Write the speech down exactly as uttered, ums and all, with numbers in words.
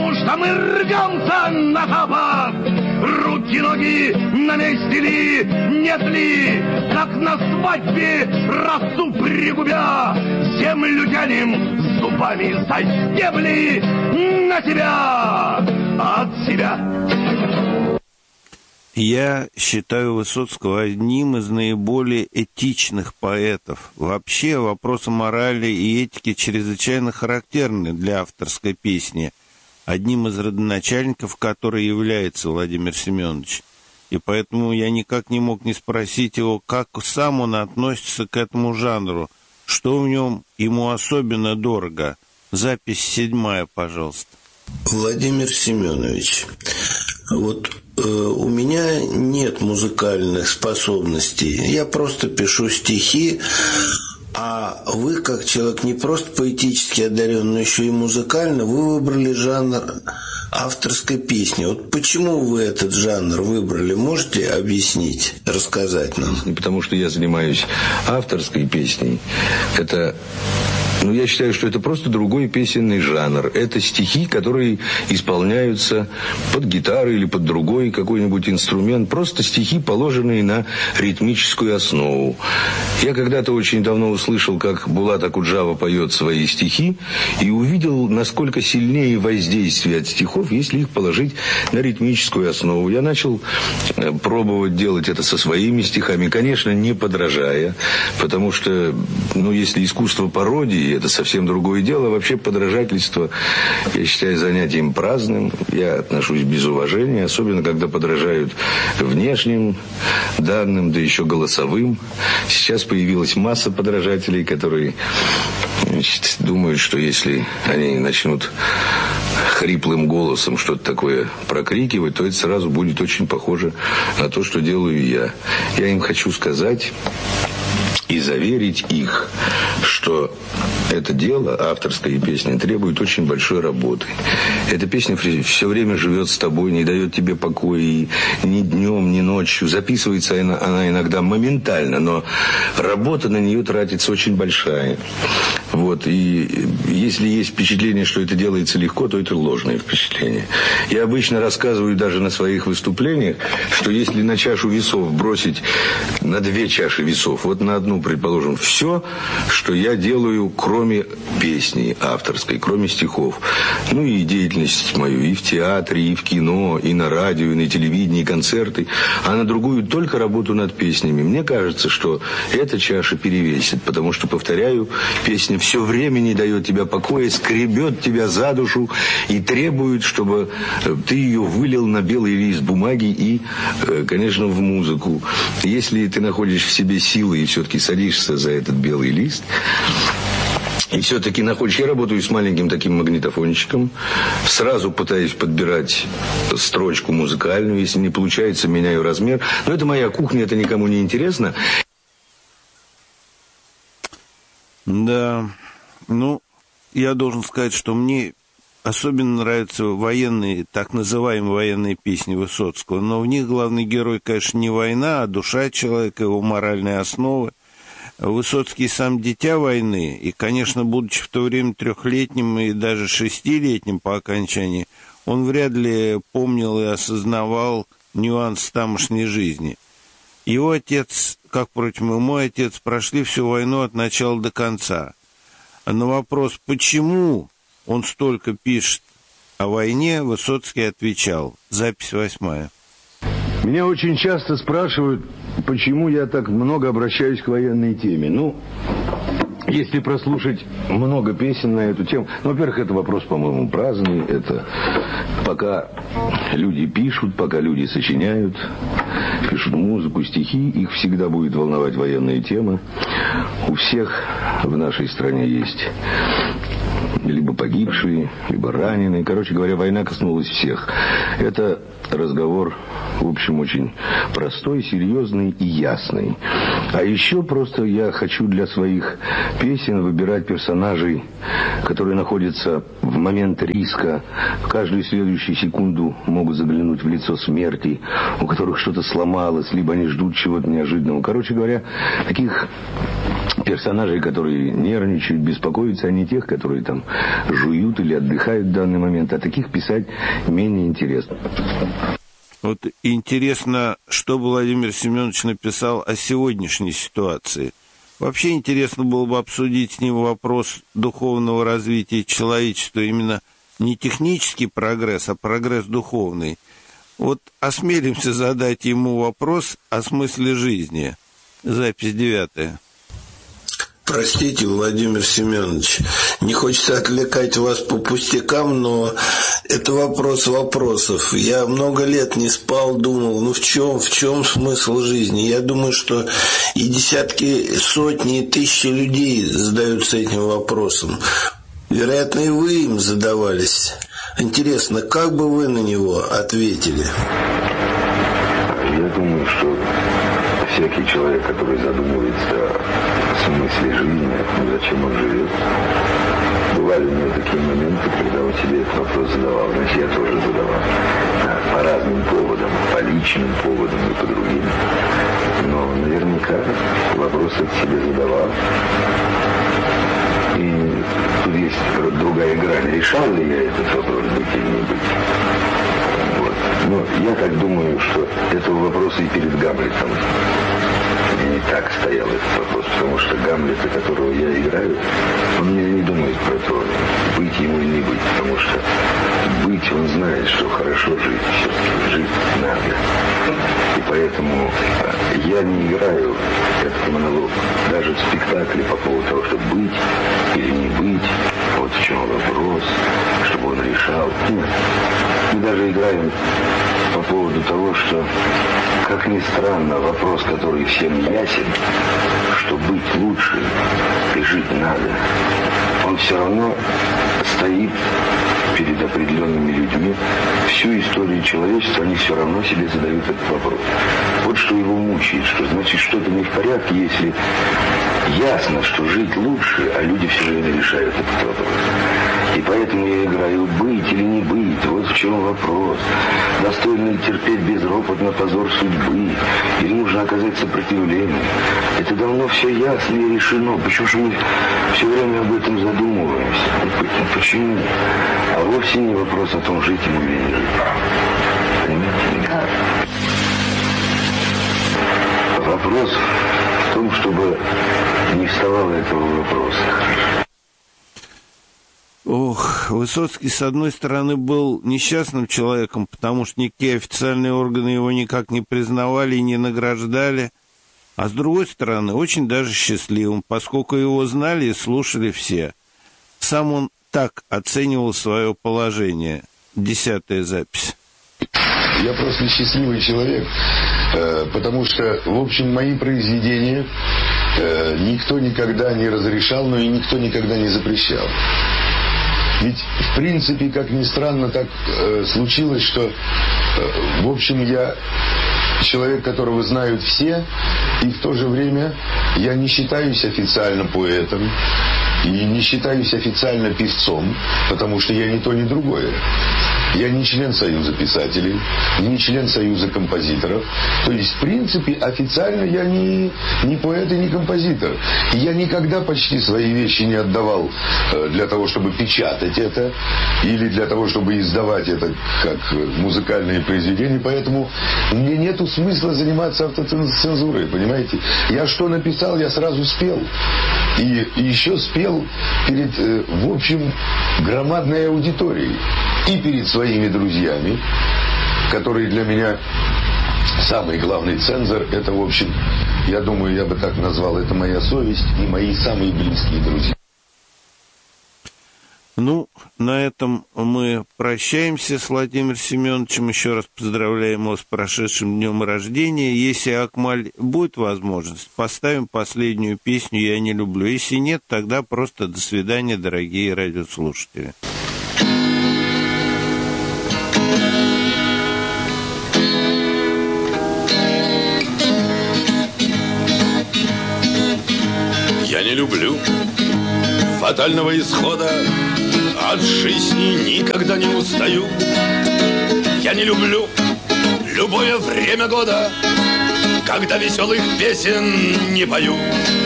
потому что мы рвемся на запад. Руки, ноги на месте ли, нет ли, как на свадьбе, росу пригубя, землю тянем зубами за стебли на себя, от себя. Я считаю Высоцкого одним из наиболее этичных поэтов. Вообще вопросы морали и этики чрезвычайно характерны для авторской песни, одним из родоначальников которой является Владимир Семенович. И поэтому я никак не мог не спросить его, как сам он относится к этому жанру, что в нем ему особенно дорого. Запись седьмая, пожалуйста. Владимир Семенович, вот э, у меня нет музыкальных способностей, я просто пишу стихи. А вы, как человек не просто поэтически одарен, но еще и музыкально, вы выбрали жанр авторской песни. Вот почему вы этот жанр выбрали? Можете объяснить, рассказать нам? Потому что я занимаюсь авторской песней. Это... Ну, я считаю, что это просто другой песенный жанр. Это стихи, которые исполняются под гитару или под другой какой-нибудь инструмент. Просто стихи, положенные на ритмическую основу. Я когда-то очень давно услышал, как Булат Акуджава поет свои стихи, и увидел, насколько сильнее воздействие от стихов, если их положить на ритмическую основу. Я начал пробовать делать это со своими стихами, конечно, не подражая, потому что, ну, если искусство пародии, это совсем другое дело. Вообще подражательство, я считаю, занятием праздным. Я отношусь без уважения, особенно когда подражают внешним данным, да еще голосовым. Сейчас появилась масса подражателей, которые, значит, думают, что если они начнут хриплым голосом что-то такое прокрикивать, то это сразу будет очень похоже на то, что делаю я. Я им хочу сказать и заверить их, что это дело, авторская песня, требует очень большой работы. Эта песня все время живет с тобой, не дает тебе покоя и ни днем, ни ночью. Записывается она, она иногда моментально, но работа на нее тратится очень большая. Вот, и если есть впечатление, что это делается легко, то это ложное впечатление. Я обычно рассказываю даже на своих выступлениях, что если на чашу весов бросить, на две чаши весов, вот на одну, предположим, все, что я делаю, кроме песни авторской, кроме стихов, ну и деятельность мою и в театре, и в кино, и на радио, и на телевидении, и концерты, а на другую только работу над песнями. Мне кажется, что эта чаша перевесит, потому что, повторяю, песня все время не дает тебе покоя, скребет тебя за душу и требует, чтобы ты ее вылил на белый лист бумаги и, конечно, в музыку. Если ты находишь в себе силы и все-таки садишься за этот белый лист, и все-таки находишь... Я работаю с маленьким таким магнитофончиком, сразу пытаюсь подбирать строчку музыкальную, если не получается, меняю размер. Но это моя кухня, это никому не интересно. Да, ну, я должен сказать, что мне особенно нравятся военные, так называемые военные песни Высоцкого, но в них главный герой, конечно, не война, а душа человека, его моральные основы. Высоцкий сам дитя войны, и, конечно, будучи в то время трехлетним и даже шестилетним по окончании, он вряд ли помнил и осознавал нюанс тамошней жизни. Его отец, как, впрочем, и мой отец, прошли всю войну от начала до конца. А на вопрос, почему он столько пишет о войне, Высоцкий отвечал. Запись восьмая. Меня очень часто спрашивают, почему я так много обращаюсь к военной теме. Ну, если прослушать много песен на эту тему... Ну, во-первых, это вопрос, по-моему, праздный. Это пока люди пишут, пока люди сочиняют, пишут музыку, стихи, их всегда будет волновать военная тема. У всех в нашей стране есть либо погибшие, либо раненые. Короче говоря, война коснулась всех. Это разговор, в общем, очень простой, серьезный и ясный. А еще просто я хочу для своих песен выбирать персонажей, которые находятся в момент риска, в каждую следующую секунду могут заглянуть в лицо смерти, у которых что-то сломалось, либо они ждут чего-то неожиданного. Короче говоря, таких персонажей, которые нервничают, беспокоятся, а не тех, которые там жуют или отдыхают в данный момент. А таких писать менее интересно. Вот интересно, что Владимир Семенович написал о сегодняшней ситуации. Вообще интересно было бы обсудить с ним вопрос духовного развития человечества, именно не технический прогресс, а прогресс духовный. Вот осмелимся задать ему вопрос о смысле жизни. Запись девятая. Простите, Владимир Семенович, не хочется отвлекать вас по пустякам, но это вопрос вопросов. Я много лет не спал, думал, ну в чем, в чем смысл жизни? Я думаю, что и десятки, сотни, и тысячи людей задаются этим вопросом. Вероятно, и вы им задавались. Интересно, как бы вы на него ответили? Я думаю, что всякий человек, который задумывается о смысле жизни, ну, зачем он живет, бывали у меня такие моменты, когда он себе этот вопрос задавал. Значит, я тоже задавал. Да, по разным поводам, по личным поводам и по другим. Но наверняка вопрос этот себе задавал. И тут есть другая грань. Решал ли я этот вопрос, быть или не быть? Вот. Но я так думаю, что этого вопроса и перед Гамлетом не так стоял этот вопрос, потому что Гамлета, которого я играю, он не, не думает про то, быть ему или не быть, потому что быть, он знает, что хорошо жить, все-таки жить надо. И поэтому я не играю этот монолог даже в спектакле по поводу того, чтобы быть или не быть, вот в чем вопрос, чтобы он решал. Нет. Мы даже играем по поводу того, что, как ни странно, вопрос, который всем ясен, что быть лучше и жить надо, он все равно стоит перед определенными людьми. Всю историю человечества они все равно себе задают этот вопрос. Вот что его мучает, что значит что-то не в порядке, если ясно, что жить лучше, а люди все время решают этот вопрос. И поэтому я играю быть или не быть, вот в чем вопрос. Достойно ли терпеть безропотно позор судьбы, или нужно оказать сопротивление? Это давно все ясно и решено. Почему же мы все время об этом задумываемся? Почему? А вовсе не вопрос о том, жить ему или не жить. Понимаете? Вопрос в том, чтобы не вставало этого вопроса. Ох, Высоцкий, с одной стороны, был несчастным человеком, потому что никакие официальные органы его никак не признавали и не награждали, а с другой стороны, очень даже счастливым, поскольку его знали и слушали все. Сам он так оценивал свое положение. Десятая запись. Я просто счастливый человек, потому что, в общем, мои произведения никто никогда не разрешал, но и никто никогда не запрещал. Ведь, в принципе, как ни странно, так э, случилось, что, э, в общем, я человек, которого знают все, и в то же время я не считаюсь официально поэтом, и не считаюсь официально певцом, потому что я ни то, ни другое. Я не член Союза писателей, не член Союза композиторов. То есть, в принципе, официально я не, не поэт и не композитор. И я никогда почти свои вещи не отдавал для того, чтобы печатать это, или для того, чтобы издавать это как музыкальные произведения. Поэтому мне нету смысла заниматься автоцензурой, понимаете? Я что написал, я сразу спел. И, и еще спел перед, в общем, громадной аудиторией. И перед своими друзьями, которые для меня самый главный цензор, это, в общем, я думаю, я бы так назвал, это моя совесть и мои самые близкие друзья. Ну, на этом мы прощаемся с Владимиром Семеновичем. Еще раз поздравляем его с прошедшим днем рождения. Если, Акмаль, будет возможность, поставим последнюю песню «Я не люблю». Если нет, тогда просто до свидания, дорогие радиослушатели. Я не люблю фатального исхода, от жизни никогда не устаю. Я не люблю любое время года, когда веселых песен не пою.